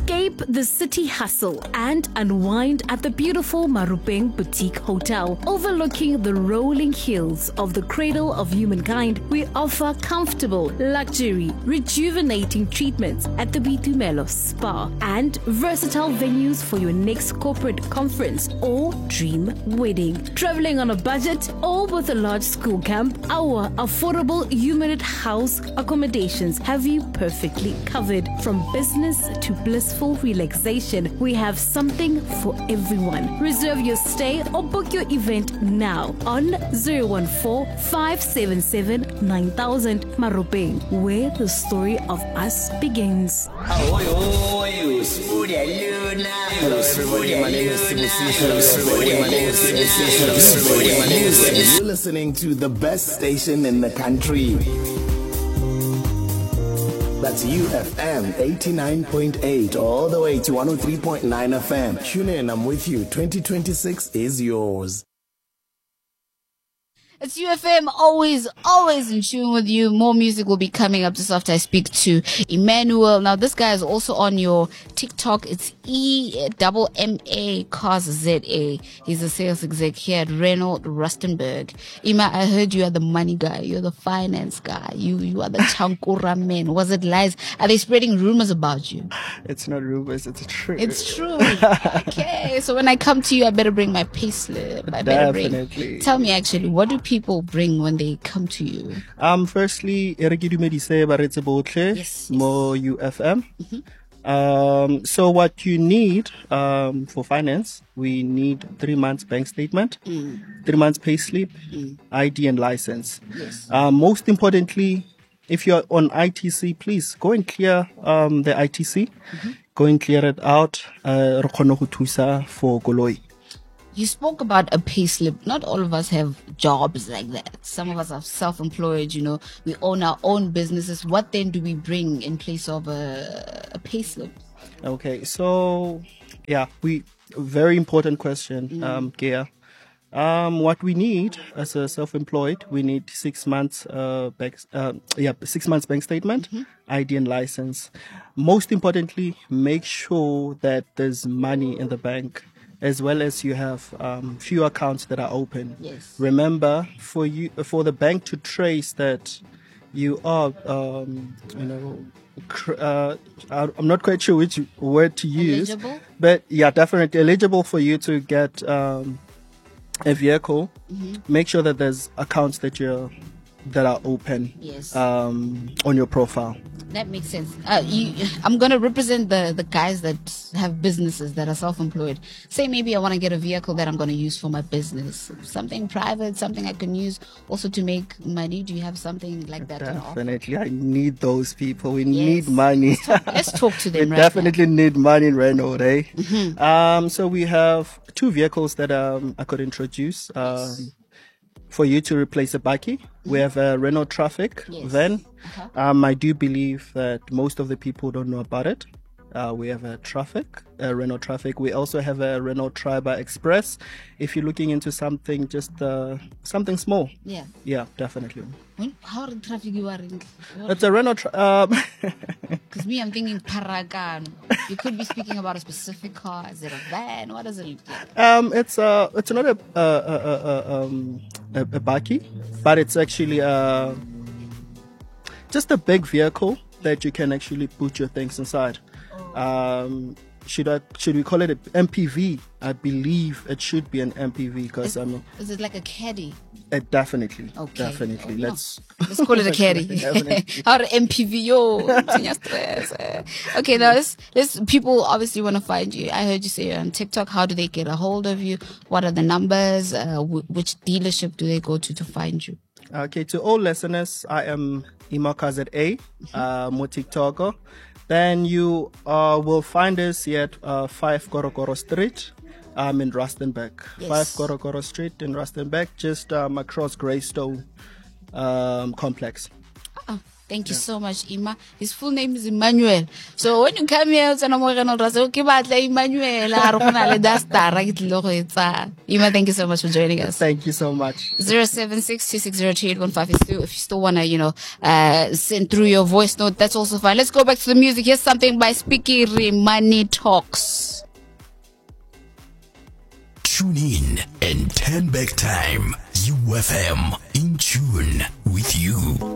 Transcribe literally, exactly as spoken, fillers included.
Escape the city hustle and unwind at the beautiful Marupeng Boutique Hotel. Overlooking the rolling hills of the cradle of humankind, we offer comfortable, luxury, rejuvenating treatments at the Bitumelo Spa and versatile venues for your next corporate conference or dream wedding. Traveling on a budget or with a large school camp, our affordable Humanit House accommodations have you perfectly covered. From business to blissful relaxation, we have something for everyone. Reserve your stay or book your event now on zero one four, five seven seven, nine thousand Marupeng, where the story of us begins. Hello everybody, my name is You're listening to the best station in the country. That's U F M eighty-nine point eight all the way to one oh three point nine F M. Tune in, I'm with you. twenty twenty-six is yours. It's U F M, always, always in tune with you. More music will be coming up just after I speak to Emmanuel. Now, this guy is also on your TikTok. It's E double M A Cars Z A. He's a sales exec here at Renault Rustenburg. Ima, I heard you are the money guy. You're the finance guy. You you are the chankura man. Was it lies? Are they spreading rumors about you? It's not rumors. It's true. It's true. Okay. So when I come to you, I better bring my payslip. I better Definitely. bring. Tell me actually, what do people bring when they come to you? Um, firstly, yes, more U F M. Mm-hmm. Um, so what you need um for finance, we need three months bank statement, mm. three months pay slip, mm. I D and license. Yes. Um, most importantly, if you're on I T C, please go and clear um the I T C. Mm-hmm. Go and clear it out. Uh, for Goloi. You spoke about a payslip. Not all of us have jobs like that. Some of us are self-employed, you know. We own our own businesses. What then do we bring in place of a, a payslip? Okay, so, yeah, we very important question, mm. um, Gia. Um, what we need as a self-employed, we need six months, uh, bank, uh, yeah, six months bank statement, mm-hmm. I D and license. Most importantly, make sure that there's money in the bank, as well as you have um, few accounts that are open. Yes. Remember, for you, for the bank to trace that you are, um, you know, cr- uh, I'm not quite sure which word to use, eligible? But yeah, definitely eligible for you to get um, a vehicle. Mm-hmm. Make sure that there's accounts that you're that are open. Yes. Um, on your profile. That makes sense. Uh, you, I'm going to represent the, the guys that have businesses that are self-employed. Say maybe I want to get a vehicle that I'm going to use for my business. Something private, something I can use also to make money. Do you have something like that? Definitely. I need those people. We yes. need money. Let's talk, let's talk to them we right definitely now. need money in Renault, eh? Mm-hmm. Um, so we have two vehicles that um, I could introduce. Um, yes. For you to replace a bakkie, mm-hmm. we have a Renault Traffic yes. van. Uh-huh. Um, I do believe that most of the people don't know about it. Uh, we have a Traffic, a Renault Traffic. We also have a Renault Triber Express. If you're looking into something, just uh, something small. Yeah. Yeah, definitely. How the traffic you are in? It's a Renault. Tra- um Because me, I'm thinking Paragon. You could be speaking about a specific car. Is it a van? What does it look like? Um, it's a, it's not a, a, a, a, um, a, a bakkie, but it's actually a, just a big vehicle that you can actually put your things inside. Um, should I should we call it an M P V? I believe it should be an M P V because I mean. Is it like a caddy? Uh, definitely. Okay. Definitely. Oh, Let's no. Let's call it a caddy. Or M P V, yo. Okay, now let's, let's, people obviously want to find you. I heard you say you're on TikTok. How do they get a hold of you? What are the numbers? Uh, w- which dealership do they go to to find you? Okay, to all listeners, I am Imaka Z A, uh, mo TikToker. Then you uh, will find us here at uh, five Korokoro Street. Um, in Rustenburg. Yes. five Korokoro Street in Rustenburg, just um, across Greystone um, complex. Oh, Thank you so much, Ima. His full name is Emmanuel. So when you come here, it's Ima, thank you so much for joining us. Thank you so much. zero seven six two six zero two eight one five. If you still want to, you know, uh, send through your voice note, that's also fine. Let's go back to the music. Here's something by Spikiri, Money Talks. Tune in and turn back time. U F M, in tune with you.